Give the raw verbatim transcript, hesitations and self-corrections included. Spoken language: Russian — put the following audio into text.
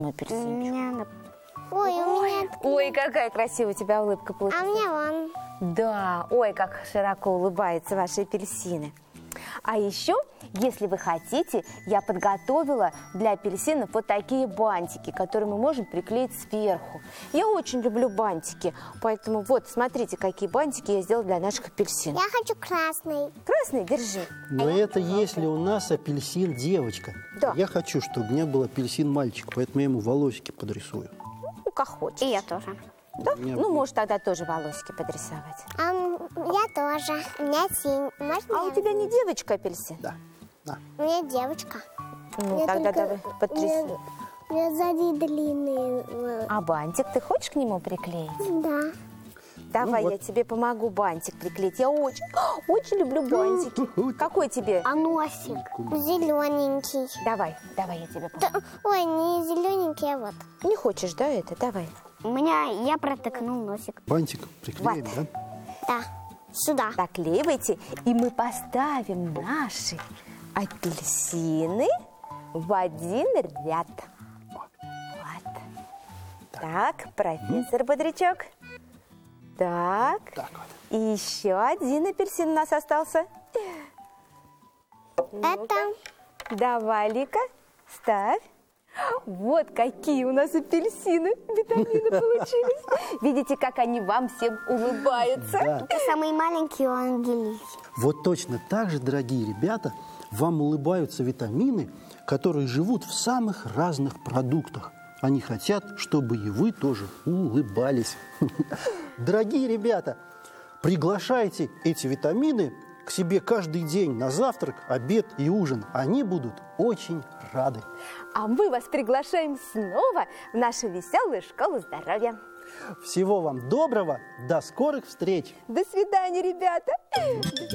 Апельсинчик. Ой, у меня... Ой, какая красивая у тебя улыбка А получилась. мне вон. Да, ой, как широко улыбаются ваши апельсины. А еще, если вы хотите, я подготовила для апельсинов вот такие бантики, которые мы можем приклеить сверху. Я очень люблю бантики, поэтому вот, смотрите, какие бантики я сделала для наших апельсинов. Я хочу красный. Красный, держи. Но это если у нас апельсин девочка. Да. Я хочу, чтобы у меня был апельсин мальчик, поэтому я ему волосики подрисую. Ну, как хочешь. И я тоже. Да? меня Ну, будет. можешь тогда тоже волосики подрисовать. А я тоже. У меня синий. Можно А у я? тебя не девочка апельсин? Да. Да. У меня девочка. Ну, Я тогда только- давай потрясай. У меня сзади длинные. А бантик ты хочешь к нему приклеить? Да. Давай, Ну вот. я тебе помогу бантик приклеить. Я очень, очень люблю бантики. Какой тебе? А носик? Зелененький. Давай, давай, я тебе помогу. Да, ой, не зелененький, а вот. Не хочешь, да, это? Давай. У меня, я протыкнул носик. Бантик приклеить, Вот. да? Да. Сюда. Наклеивайте, и мы поставим наши апельсины в один ряд. Вот. Так, профессор Бодрячок. Так. Так вот. И еще один апельсин у нас остался. Это Давай, Лика, ставь. Вот какие у нас апельсины, витамины получились. Видите, как они вам всем улыбаются? Да. самый маленький у Ангелики. Вот точно так же, дорогие ребята, вам улыбаются витамины, которые живут в самых разных продуктах. Они хотят, чтобы и вы тоже улыбались. Дорогие ребята, приглашайте эти витамины к себе каждый день на завтрак, обед и ужин. Они будут очень рады. А мы вас приглашаем снова в нашу веселую школу здоровья. Всего вам доброго, до скорых встреч! До свидания, ребята!